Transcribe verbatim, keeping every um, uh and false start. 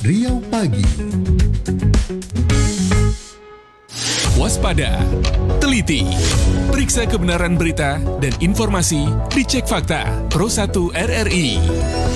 Riau Pagi. Waspada, teliti, periksa kebenaran berita dan informasi, dicek fakta. Pro satu R R I.